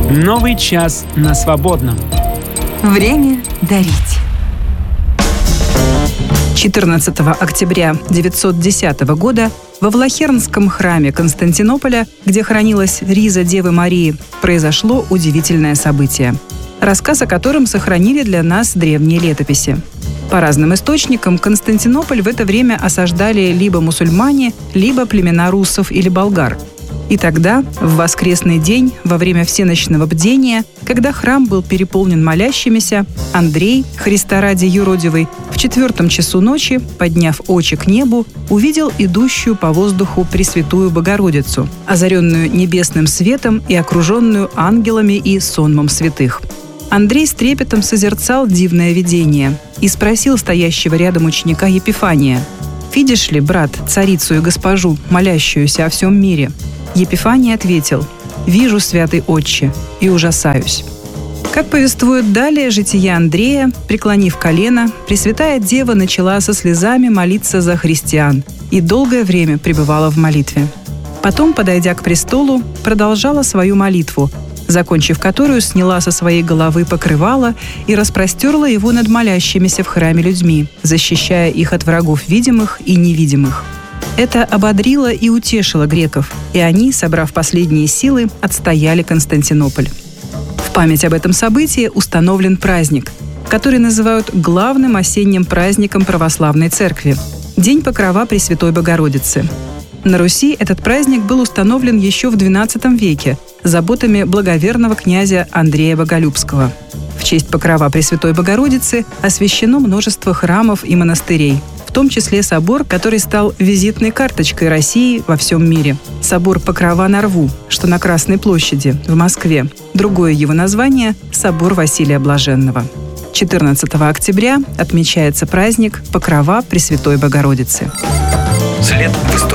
Новый час на свободном. Время дарить. 14 октября 910 года во Влахернском храме Константинополя, где хранилась риза Девы Марии, произошло удивительное событие, рассказ о котором сохранили для нас древние летописи. По разным источникам, Константинополь в это время осаждали либо мусульмане, либо племена руссов или болгар. И тогда, в воскресный день, во время всенощного бдения, когда храм был переполнен молящимися, Андрей, Христа ради юродивый, в 4 часу ночи, подняв очи к небу, увидел идущую по воздуху Пресвятую Богородицу, озаренную небесным светом и окруженную ангелами и сонмом святых. Андрей с трепетом созерцал дивное видение и спросил стоящего рядом ученика Епифания: «Видишь ли, брат, царицу и госпожу, молящуюся о всем мире?» Епифаний ответил: «Вижу, святый отче, и ужасаюсь». Как повествует далее житие Андрея, преклонив колено, Пресвятая Дева начала со слезами молиться за христиан и долгое время пребывала в молитве. Потом, подойдя к престолу, продолжала свою молитву, закончив которую, сняла со своей головы покрывало и распростерла его над молящимися в храме людьми, защищая их от врагов видимых и невидимых. Это ободрило и утешило греков, и они, собрав последние силы, отстояли Константинополь. В память об этом событии установлен праздник, который называют главным осенним праздником православной церкви – День Покрова Пресвятой Богородицы. На Руси этот праздник был установлен еще в XII веке заботами благоверного князя Андрея Боголюбского. В честь Покрова Пресвятой Богородицы освящено множество храмов и монастырей, в том числе собор, который стал визитной карточкой России во всем мире. Собор Покрова на Рву, что на Красной площади, в Москве. Другое его название – Собор Василия Блаженного. 14 октября отмечается праздник Покрова Пресвятой Богородицы. След в истории.